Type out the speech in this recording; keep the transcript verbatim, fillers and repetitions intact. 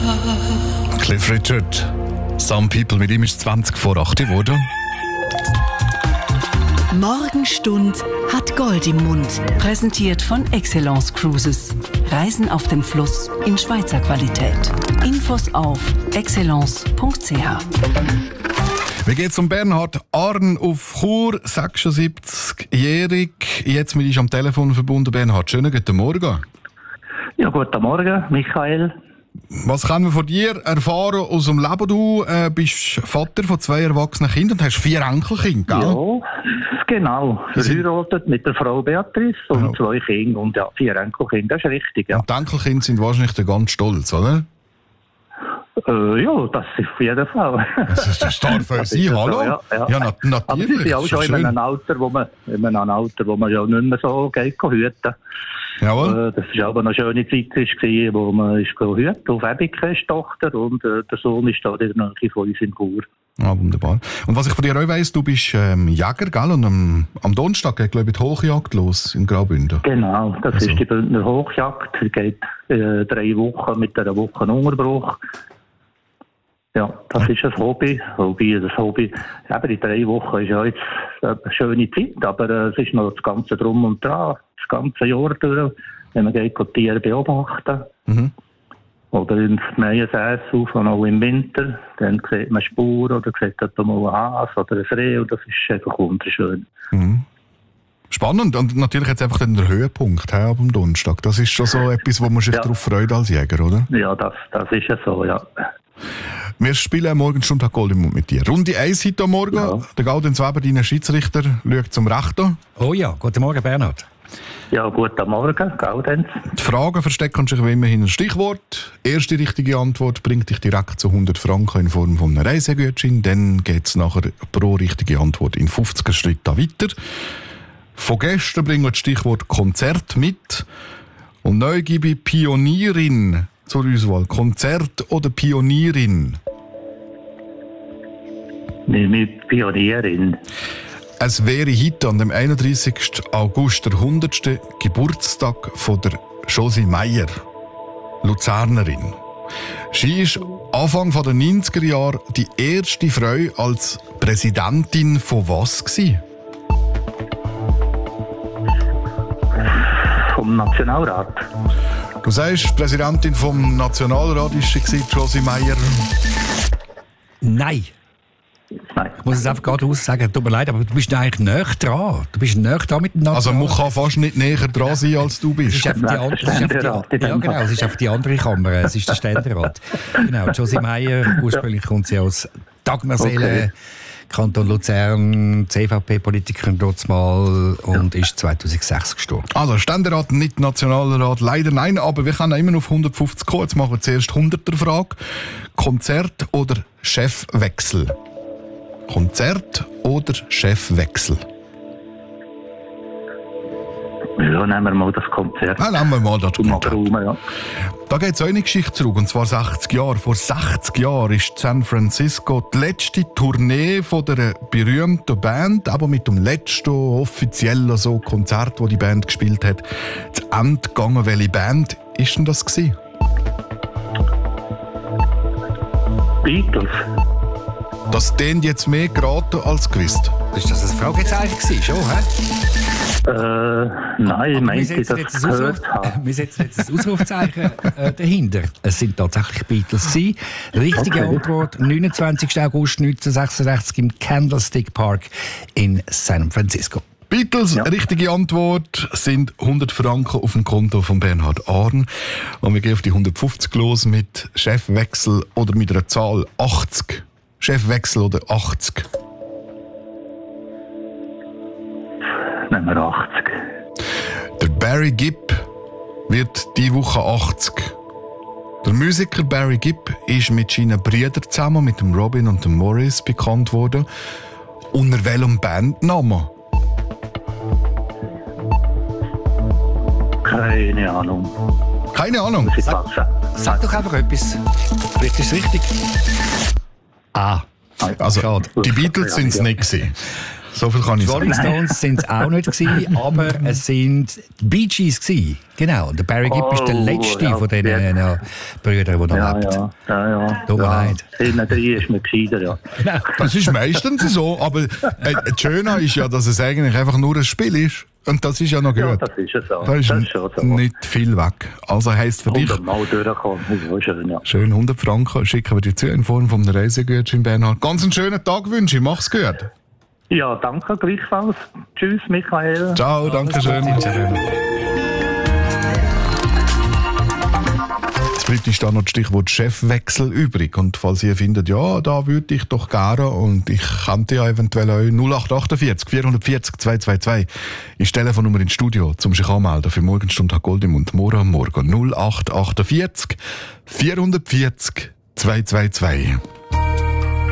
Cliff Richard. Some People, mit ihm ist zwanzig vor acht geworden. Morgenstund hat Gold im Mund. Präsentiert von Excellence Cruises. Reisen auf dem Fluss in Schweizer Qualität. Infos auf excellence punkt c h. Wie geht's um Bernhard Arn auf Chur, sechsundsiebzigjährig. Jetzt mit uns am Telefon verbunden. Bernhard, schönen guten Morgen. Ja, guten Morgen, Michael. Was können wir von dir erfahren aus dem Leben? Du äh, bist Vater von zwei erwachsenen Kindern und hast vier Enkelkinder, gell? Ja, genau. Verheiratet mit der Frau Beatrice und ja. zwei Kinder und ja, vier Enkelkinder, das ist richtig, ja. Und die Enkelkinder sind wahrscheinlich ganz stolz, oder? Äh, ja, das ist auf jeden Fall. Das, das darf ja sein, hallo? So, ja, ja. ja na, natürlich. Aber sie sind auch schon in einem Alter, wo man, in einem Alter, wo man ja nicht mehr so geht hüten. Jawohl. Äh, das war aber eine schöne Zeit, gewesen, wo man ist hüten auf Ebikes Tochter und äh, der Sohn ist da in der Nähe von uns in Chur. Ah, wunderbar. Und was ich von dir auch weiss, du bist ähm, Jäger, gell? Und am, am Donnerstag geht, glaube ich, die Hochjagd los in Graubünden. Genau, das also. ist die Bündner Hochjagd. Die geht äh, drei Wochen mit einer Woche Unterbruch. Ja, das ist ein Hobby. Hobby, das Hobby. Eben die drei Wochen ist ja jetzt eine schöne Zeit, aber äh, es ist noch das ganze Drum und Dran, das ganze Jahr durch, wenn man geht, die Tiere beobachten. Mhm. Oder ins Meiensäß auf und auch im Winter. Dann sieht man Spuren oder sieht mal ein Hase oder ein Reh und das ist einfach wunderschön. Mhm. Spannend und natürlich jetzt einfach den Höhepunkt he, am Donnerstag. Das ist schon so etwas, wo man sich ja. darauf freut als Jäger, oder? Ja, das, das ist ja so, ja. Wir spielen Morgenstund Gold im Mund mit dir. Runde eins heute Morgen. Ja. Der Gaudenz Weber, dein Schiedsrichter, schaut zum Rechten. Oh ja, guten Morgen Bernhard. Ja, guten Morgen, Gaudenz. Die Fragen verstecken sich wie immer hinter ein Stichwort. Erste richtige Antwort bringt dich direkt zu hundert Franken in Form von einem Reisegutschein. Dann geht es nachher pro richtige Antwort in fünfziger Schritten weiter. Von gestern bringen wir das Stichwort Konzert mit. Und neu gebe ich Pionierin zur Auswahl. Konzert oder Pionierin? Nehme ich Pionierin. Es wäre heute an dem einunddreißigsten August der hundertste Geburtstag von der Josie Meyer, Luzernerin. Sie war Anfang der neunziger Jahre die erste Frau als Präsidentin von was gewesen? Vom Nationalrat. Du sagst, Präsidentin vom Nationalrat war sie, Josie Meyer? Nein. Nein. Ich muss es einfach gerade aussagen, tut mir leid, aber du bist eigentlich näher dran. Du bist näher dran mit dem Nationalrat. Also man kann fast nicht näher dran sein, als du bist. Es ist einfach die, an- es ist einfach die, ja, genau, es ist einfach die andere Kammer, es ist der Ständerat. Genau, Josie Meyer, ursprünglich kommt sie aus Dagmersellen, okay. Kanton Luzern, C V P-Politikerin dort mal und ja. ist zweitausendsechs gestorben. Also Ständerat, nicht Nationalrat, leider nein, aber wir können immer noch auf hundertfünfzig kommen. Jetzt machen wir zuerst hunderter-Frage. Konzert oder Chefwechsel? Konzert oder Chefwechsel? Ja, nehmen wir mal das Konzert. Ja, nehmen wir mal das Konzert. Raum, ja. Da geht es auch eine Geschichte zurück, und zwar sechzig Jahre. Vor sechzig Jahren ist San Francisco die letzte Tournee von der berühmten Band, aber mit dem letzten offiziellen so Konzert, das die Band gespielt hat, zu Ende gegangen. Welche Band war denn das gewesen? Beatles. Das klingt jetzt mehr geraten als gewusst. Ist das ein Fragezeichen gewesen, schon, hä? Äh, nein, ich meinte, wir das gehört haben. Wir setzen jetzt ein Ausrufzeichen äh, dahinter. Es sind tatsächlich Beatles gewesen. Richtige okay. Antwort, neunundzwanzigsten August neunzehnhundertsechsundsechzig im Candlestick Park in San Francisco. Beatles, ja. Richtige Antwort sind hundert Franken auf dem Konto von Bernhard Arn. Und wir gehen auf die hundertfünfzig los mit Chefwechsel oder mit einer Zahl achtzig. Chefwechsel oder achtzig? Nehmen wir achtzig. Der Barry Gibb wird diese Woche achtzig. Der Musiker Barry Gibb ist mit seinen Brüdern zusammen, mit dem Robin und dem Morris, bekannt worden. Unter welchem Bandnamen? Keine Ahnung. Keine Ahnung? Sag, sag doch einfach etwas. Vielleicht ist es richtig. Ah. Also, die Beatles sind es nicht gewesen. So viel kann ich die sagen. Rolling Stones sind es auch nicht gewesen, aber es sind die Bee Gees gewesen. Genau, der Barry Gibb oh, ist der letzte ja, von diesen ja, Brüdern, die noch ja, lebt. Ja, ja, ja. Tut mir ja. leid. Hinten drin ist man gescheiter, ja. Genau. Das ist meistens so, aber äh, das Schöne ist ja, dass es eigentlich einfach nur ein Spiel ist. Und das ist ja noch gut. Ja, das ist es so. Da ist, das ist schon so. Nicht viel weg. Also heisst für dich... hundert Mal durchkommen, das ist auch schön, ja. Schön hundert Franken schicken wir dir zu in Form von einem Reisegutschein, Bernhard. Ganz einen schönen Tag wünsche ich. Mach's gut. Ja, danke gleichfalls. Tschüss, Michael. Ciao, danke schön. Jetzt bleibt uns da noch das Stichwort Chefwechsel übrig. Und falls ihr findet, ja, da würde ich doch gerne und ich könnte ja eventuell euch null acht achtundvierzig vierhundertvierzig zweihundertzweiundzwanzig ist die Telefonnummer ins Studio, zum sich anmelden für Morgenstunde hat Gold im Mund. Morgen am Morgen null acht achtundvierzig vierhundertvierzig zweihundertzweiundzwanzig.